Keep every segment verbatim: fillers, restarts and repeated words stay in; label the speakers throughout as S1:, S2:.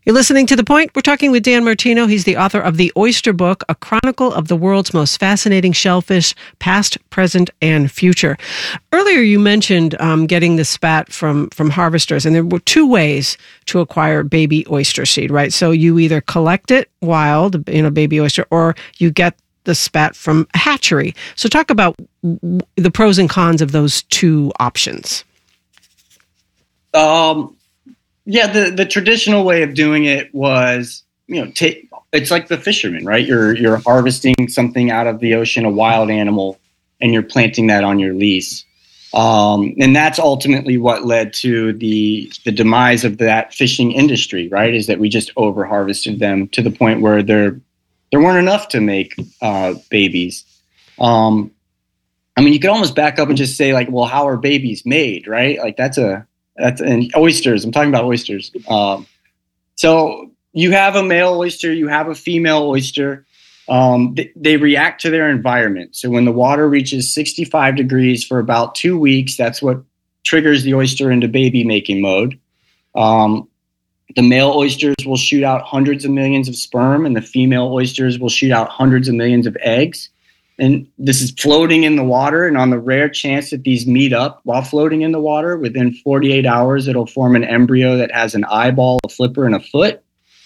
S1: You're listening to The Point. We're talking with Dan Martino. He's the author of The Oyster Book, a chronicle of the world's most fascinating shellfish, past, present, and future. Earlier, you mentioned um, getting the spat from, from harvesters, and there were two ways to acquire baby oyster seed, right? So you either collect it wild, you know, baby oyster, or you get the spat from a hatchery. So talk about the pros and cons of those two options.
S2: Um. Yeah, the, the traditional way of doing it was, you know, take it's like the fisherman, right? You're you're harvesting something out of the ocean, a wild animal, and you're planting that on your lease. Um, and that's ultimately what led to the the demise of that fishing industry, right? Is that we just over harvested them to the point where there there weren't enough to make uh, babies. Um, I mean, you could almost back up and just say, like, well, how are babies made, right? Like that's a That's and oysters. I'm talking about oysters. Um, so you have a male oyster, you have a female oyster. Um, they, they react to their environment. So when the water reaches sixty-five degrees for about two weeks, that's what triggers the oyster into baby making mode. Um, the male oysters will shoot out hundreds of millions of sperm, and the female oysters will shoot out hundreds of millions of eggs. And this is floating in the water, and on the rare chance that these meet up while floating in the water, within forty-eight hours, it'll form an embryo that has an eyeball, a flipper, and a foot.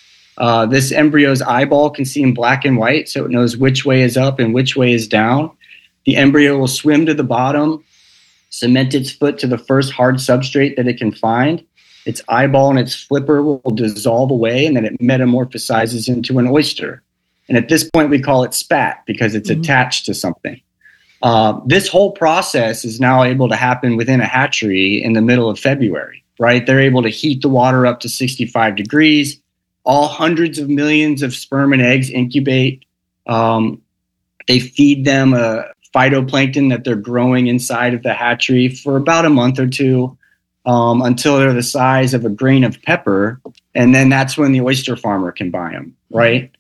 S2: Uh, this embryo's eyeball can see in black and white, so it knows which way is up and which way is down. The embryo will swim to the bottom, cement its foot to the first hard substrate that it can find. Its eyeball and its flipper will dissolve away, and then it metamorphosizes into an oyster. And at this point, we call it spat because it's mm-hmm. attached to something. Uh, this whole process is now able to happen within a hatchery in the middle of February, right? They're able to heat the water up to sixty-five degrees. All hundreds of millions of sperm and eggs incubate. Um, they feed them a phytoplankton that they're growing inside of the hatchery for about a month or two um, until they're the size of a grain of pepper. And then that's when the oyster farmer can buy them, right?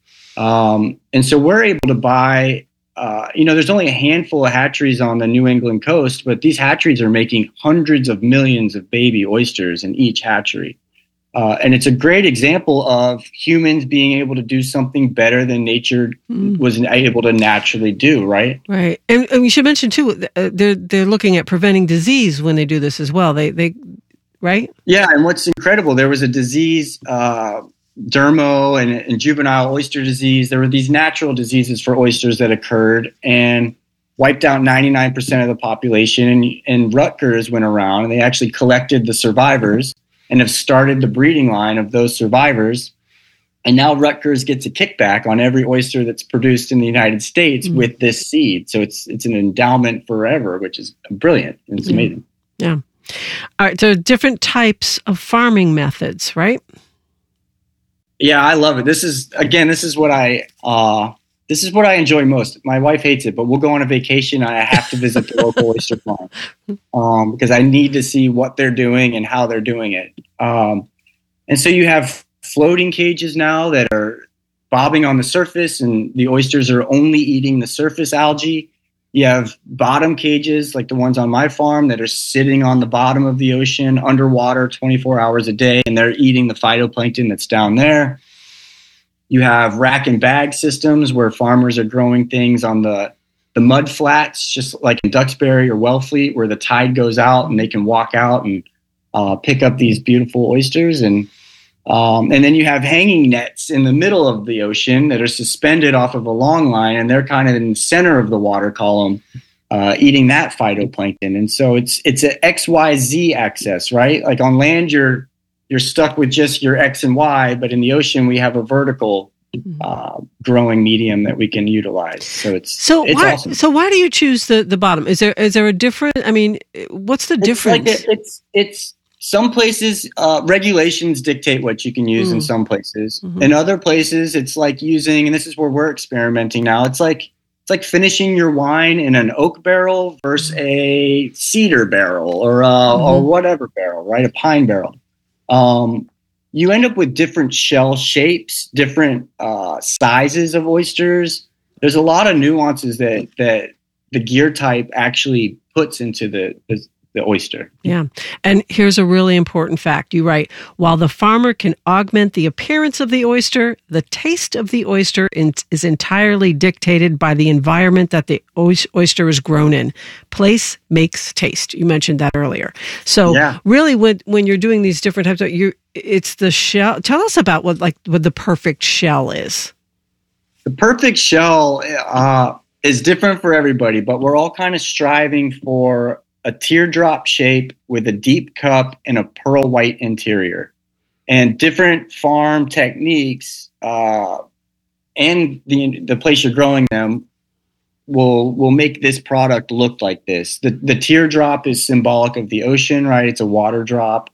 S2: Um, and so we're able to buy, uh, you know, there's only a handful of hatcheries on the New England coast, but these hatcheries are making hundreds of millions of baby oysters in each hatchery. Uh, and it's a great example of humans being able to do something better than nature mm. was able to naturally do, right?
S1: Right. And, and we should mention, too, uh, they're, they're looking at preventing disease when they do this as well. They, they, right?
S2: Yeah. And what's incredible, there was a disease, uh, dermo and, and juvenile oyster disease. There were these natural diseases for oysters that occurred and wiped out ninety-nine percent of the population. And, and Rutgers went around and they actually collected the survivors and have started the breeding line of those survivors. And now Rutgers gets a kickback on every oyster that's produced in the United States mm-hmm. with this seed. So it's it's an endowment forever, which is brilliant. It's mm-hmm. amazing.
S1: Yeah. All right. So different types of farming methods, right?
S2: Yeah, I love it. This is, again, this is what I, uh, this is what I enjoy most. My wife hates it, but we'll go on a vacation and I have to visit the local oyster farm um, because I need to see what they're doing and how they're doing it. Um, and so you have floating cages now that are bobbing on the surface and the oysters are only eating the surface algae. You have bottom cages like the ones on my farm that are sitting on the bottom of the ocean underwater twenty-four hours a day, and they're eating the phytoplankton that's down there. You have rack and bag systems where farmers are growing things on the, the mud flats, just like in Duxbury or Wellfleet, where the tide goes out and they can walk out and uh, pick up these beautiful oysters. And Um, and then you have hanging nets in the middle of the ocean that are suspended off of a long line, and they're kind of in the center of the water column, uh, eating that phytoplankton. And so it's it's an X Y Z axis, right? Like on land, you're you're stuck with just your X and Y, but in the ocean, we have a vertical uh, growing medium that we can utilize. So it's
S1: so
S2: it's
S1: why
S2: awesome.
S1: So why do you choose the, the bottom? Is there is there a different? I mean, what's the
S2: it's
S1: difference?
S2: Like a, it's it's. Some places, uh, regulations dictate what you can use mm. in some places. Mm-hmm. In other places, it's like using, and this is where we're experimenting now, it's like it's like finishing your wine in an oak barrel versus a cedar barrel or, uh, mm-hmm. or whatever barrel, right? A pine barrel. Um, you end up with different shell shapes, different uh, sizes of oysters. There's a lot of nuances that, that the gear type actually puts into the, the the oyster.
S1: Yeah. And here's a really important fact. You write, while the farmer can augment the appearance of the oyster, the taste of the oyster in, is entirely dictated by the environment that the oyster is grown in. Place makes taste. You mentioned that earlier. So yeah. really when, when you're doing these different types of, you it's the shell. Tell us about what like what the perfect shell is.
S2: The perfect shell uh, is different for everybody, but we're all kind of striving for a teardrop shape with a deep cup and a pearl white interior. And different farm techniques uh, and the the place you're growing them will will make this product look like this. The the teardrop is symbolic of the ocean, right? It's a water drop.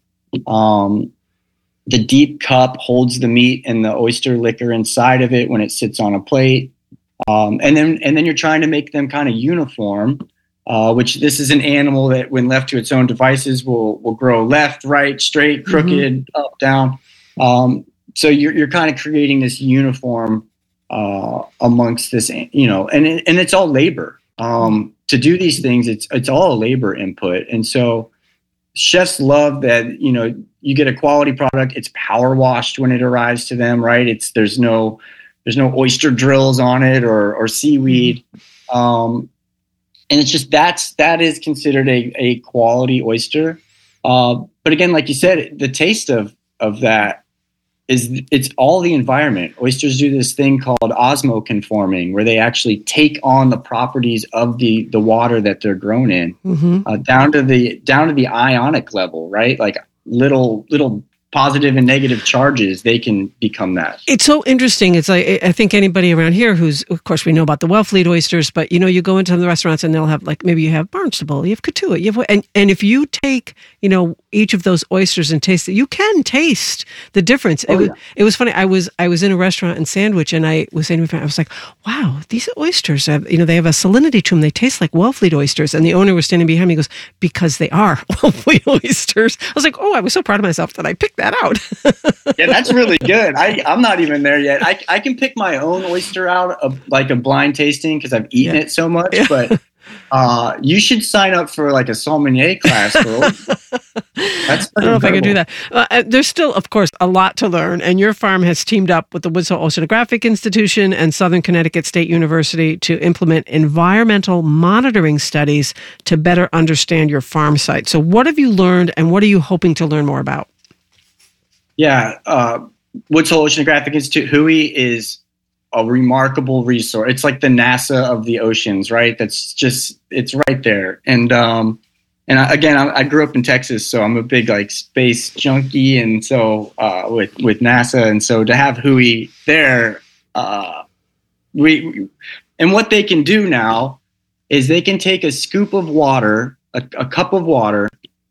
S2: Um, the deep cup holds the meat and the oyster liquor inside of it when it sits on a plate. Um, and then and then you're trying to make them kind of uniform. Uh, which this is an animal that, when left to its own devices, will will grow left, right, straight, crooked, mm-hmm. up, down. Um, so you're you're kind of creating this uniform uh, amongst this, you know, and it, and it's all labor um, to do these things. It's it's all labor input, and so chefs love that. You know, you get a quality product. It's power washed when it arrives to them, right? It's there's no there's no oyster drills on it or or seaweed. Um, And it's just that's that is considered a, a quality oyster. Uh, but again, like you said, the taste of of that is it's all the environment. Oysters do this thing called osmoconforming, where they actually take on the properties of the the water that they're grown in, mm-hmm. uh, down to the down to the ionic level, right? Like little little positive and negative charges, they can become that.
S1: It's so interesting. It's like, I think anybody around here who's, of course, we know about the Wellfleet oysters, but you know, you go into the restaurants and they'll have like, maybe you have Barnstable, you have Katuah, you have, and, and if you take, you know, each of those oysters and taste it, you can taste the difference.
S2: Oh,
S1: it was,
S2: yeah.
S1: it was funny. I was, I was in a restaurant in Sandwich and I was saying to my friend, I was like, wow, these oysters have, you know, they have a salinity to them. They taste like Wellfleet oysters. And the owner was standing behind me and goes, because they are Wellfleet oysters. I was like, oh, I was so proud of myself that I picked that out.
S2: Yeah, that's really good. I, I'm not even there yet. I, I can pick my own oyster out of like a blind tasting because I've eaten yeah. it so much. Yeah. But uh, you should sign up for like a sommelier class. For that's
S1: I don't know incredible. If I can do that. Uh, there's still, of course, a lot to learn. And your farm has teamed up with the Woods Hole Oceanographic Institution and Southern Connecticut State University to implement environmental monitoring studies to better understand your farm site. So what have you learned and what are you hoping to learn more about?
S2: Yeah, uh, Woods Hole Oceanographic Institute, W H O I, is a remarkable resource. It's like the NASA of the oceans, right? That's just, it's right there. And um, and I, again, I, I grew up in Texas, so I'm a big like space junkie, and so uh, with with NASA, and so to have W H O I there, uh, we, we and what they can do now is they can take a scoop of water, a, a cup of water.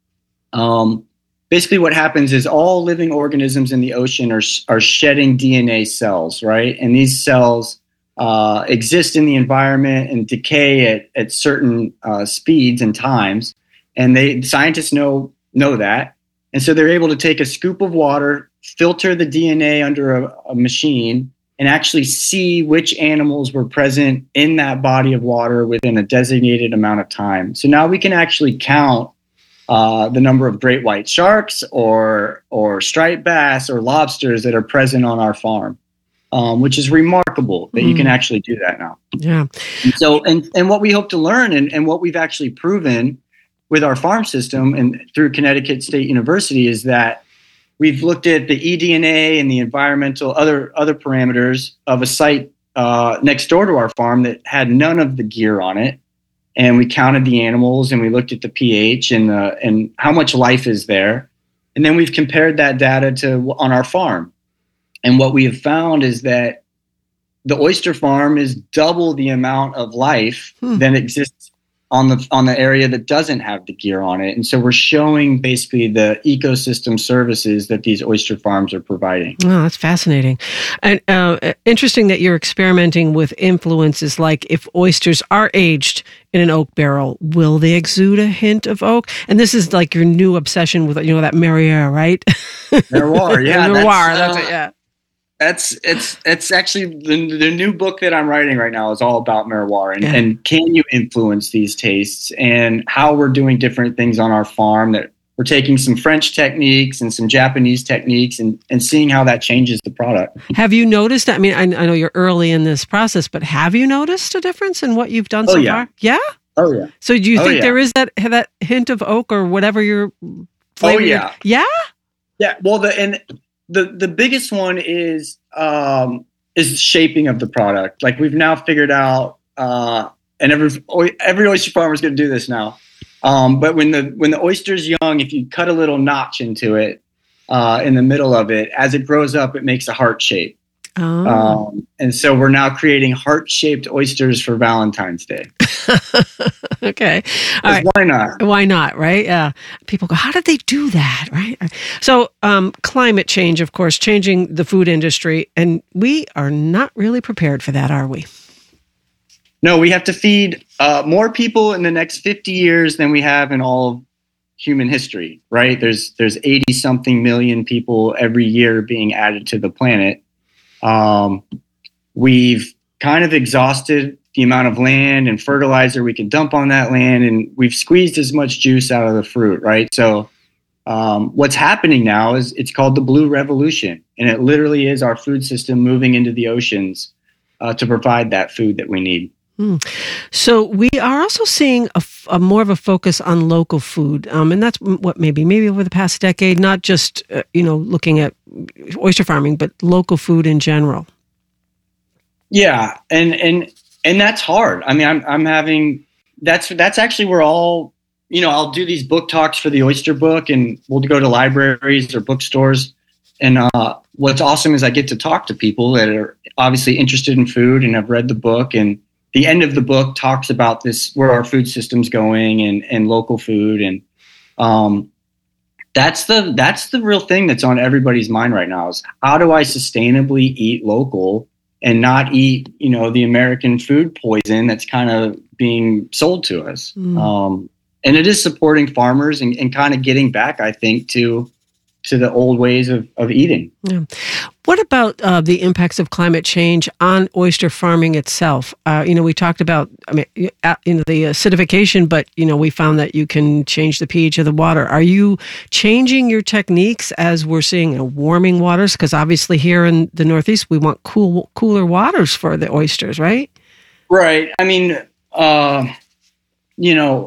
S2: Um, Basically, what happens is all living organisms in the ocean are are shedding D N A cells, right? And these cells uh, exist in the environment and decay at at certain uh, speeds and times. And they scientists know know that, and so they're able to take a scoop of water, filter the D N A under a, a machine, and actually see which animals were present in that body of water within a designated amount of time. So now we can actually count Uh, the number of great white sharks or or striped bass or lobsters that are present on our farm, um, which is remarkable that mm. you can actually do that now.
S1: Yeah.
S2: And so, and, and what we hope to learn and, and what we've actually proven with our farm system and through Connecticut State University is that we've looked at the eDNA and the environmental other other parameters of a site uh, next door to our farm that had none of the gear on it. And we counted the animals and we looked at the pH and uh, and how much life is there. And then we've compared that data to on our farm. And what we have found is that the oyster farm is double the amount of life hmm. than exists on the on the area that doesn't have the gear on it. And so we're showing basically the ecosystem services that these oyster farms are providing.
S1: Oh, that's fascinating. And uh, interesting that you're experimenting with influences like if oysters are aged in an oak barrel, will they exude a hint of oak? And this is like your new obsession with, you know, that Merrier, right?
S2: Terroir, yeah.
S1: Terroir, that's, uh, that's it, yeah.
S2: That's it's it's actually the, the new book that I'm writing right now is all about terroir and,
S1: Yeah.
S2: and can you influence these tastes and how we're doing different things on our farm, that we're taking some French techniques and some Japanese techniques and, and seeing how that changes the product.
S1: Have you noticed, I mean, I, I know you're early in this process, but have you noticed a difference in what you've done
S2: Oh,
S1: so
S2: yeah.
S1: far? Yeah?
S2: Oh yeah.
S1: So do you
S2: Oh,
S1: think
S2: yeah.
S1: there is that that hint of oak or whatever your flavor?
S2: Oh,
S1: you're-
S2: yeah.
S1: Yeah?
S2: Yeah. Well, the and the the biggest one is um, is shaping of the product. Like we've now figured out, uh, and every every oyster farmer is going to do this now. Um, but when the when the oyster's young, if you cut a little notch into it uh, in the middle of it, as it grows up, it makes a heart shape.
S1: Oh.
S2: Um, and so we're now creating heart-shaped oysters for Valentine's Day.
S1: Okay. All right.
S2: Why not?
S1: Why not, right? Yeah. People go, how did they do that, right? So um, climate change, of course, changing the food industry, and we are not really prepared for that, are we?
S2: No, we have to feed uh, more people in the next fifty years than we have in all of human history, right? There's there's eighty-something million people every year being added to the planet. Um, we've kind of exhausted the amount of land and fertilizer we can dump on that land, and we've squeezed as much juice out of the fruit, right? So um, what's happening now is it's called the Blue Revolution, and it literally is our food system moving into the oceans uh, to provide that food that we need.
S1: Hmm. So we are also seeing a, f- a more of a focus on local food, um, and that's what maybe maybe over the past decade, not just uh, you know looking at oyster farming, but local food in general.
S2: Yeah, and and and that's hard. I mean, I'm I'm having that's that's actually where all you know. I'll do these book talks for the oyster book, and we'll go to libraries or bookstores. And uh, what's awesome is I get to talk to people that are obviously interested in food and have read the book. And the end of the book talks about this, where our food system's going, and and local food, and um, that's the that's the real thing that's on everybody's mind right now, is how do I sustainably eat local and not eat, you know, the American food poison that's kind of being sold to us.
S1: Mm.
S2: Um, and it is supporting farmers and, and kind of getting back, I think, to to the old ways of, of eating.
S1: Yeah. What about uh, the impacts of climate change on oyster farming itself? Uh, you know, we talked about, I mean, you know, the acidification, but, you know, we found that you can change the pH of the water. Are you changing your techniques as we're seeing you know, warming waters? Because obviously here in the Northeast, we want cool, cooler waters for the oysters, right?
S2: Right. I mean, uh, you know,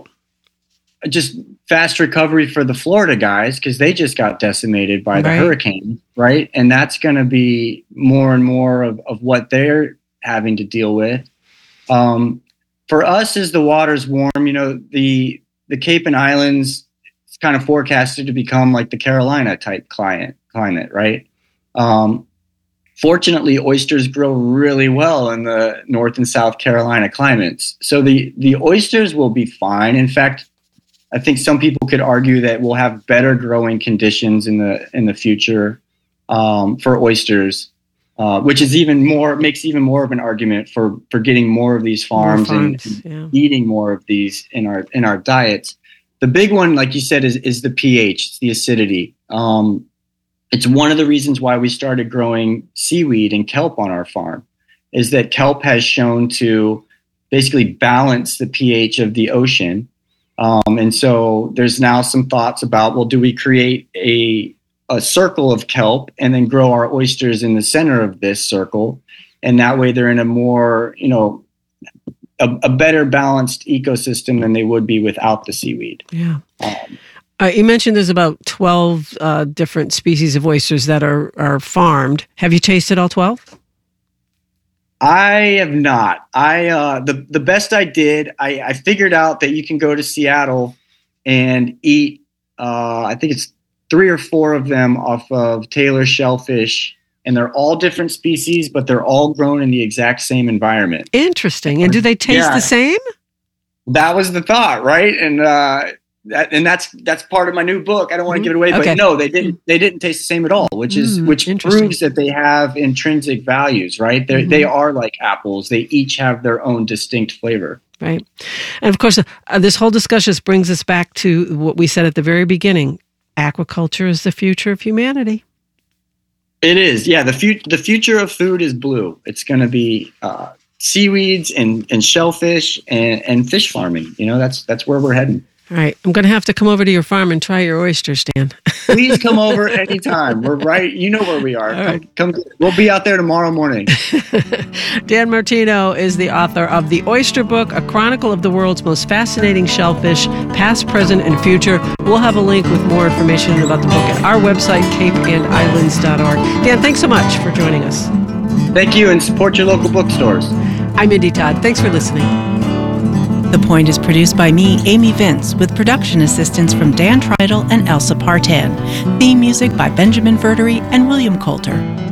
S2: just fast recovery for the Florida guys, because they just got decimated by the
S1: Right.
S2: hurricane, right? And that's going to be more and more of, of what they're having to deal with. Um, for us, as the water's warm, you know, the the Cape and Islands is kind of forecasted to become like the Carolina type climate, climate, right? Um, fortunately, oysters grow really well in the North and South Carolina climates. So the, the oysters will be fine. In fact, I think some people could argue that we'll have better growing conditions in the in the future um, for oysters, uh, which is even more makes even more of an argument for for getting more of these farms,
S1: More farms,
S2: and,
S1: yeah.
S2: and eating more of these in our in our diets. The big one, like you said, is is the pH, it's the acidity. Um, it's one of the reasons why we started growing seaweed and kelp on our farm, is that kelp has shown to basically balance the pH of the ocean. Um, and so there's now some thoughts about, well, do we create a a circle of kelp and then grow our oysters in the center of this circle? And that way they're in a more, you know, a, a better balanced ecosystem than they would be without the seaweed.
S1: Yeah.
S2: Um,
S1: Uh, you mentioned there's about twelve uh, different species of oysters that are, are farmed. Have you tasted all twelve?
S2: I have not. I uh, the the best I did. I, I figured out that you can go to Seattle and eat. Uh, I think it's three or four of them off of Taylor shellfish, and they're all different species, but they're all grown in the exact same environment.
S1: Interesting. And do they taste
S2: Yeah.
S1: the same?
S2: That was the thought, right? And uh, that, and that's that's part of my new book. I don't want to
S1: Mhm.
S2: give it away,
S1: Okay.
S2: but no, they didn't. They didn't taste the same at all, which is
S1: Mm,
S2: which
S1: interesting.
S2: proves that they have intrinsic values, right? They
S1: Mhm.
S2: they are like apples. They each have their own distinct flavor.
S1: Right. And of course, uh, this whole discussion brings us back to what we said at the very beginning. Aquaculture is the future of humanity.
S2: It is. Yeah. The, fu- the future of food is blue. It's going to be uh, seaweeds and, and shellfish and, and fish farming. You know, that's that's where we're heading.
S1: All right. I'm going to have to come over to your farm and try your oysters, Dan.
S2: Please come over anytime. We're right. You know where we are. Come,
S1: Right.
S2: come. We'll be out there tomorrow morning.
S1: Dan Martino is the author of The Oyster Book, a chronicle of the world's most fascinating shellfish, past, present, and future. We'll have a link with more information about the book at our website, cape and islands dot org. Dan, thanks so much for joining us.
S2: Thank you, and support your local bookstores.
S1: I'm Mindy Todd. Thanks for listening.
S3: The Point is produced by me, Amy Vince, with production assistance from Dan Treidel and Elsa Partan. Theme music by Benjamin Verdery and William Coulter.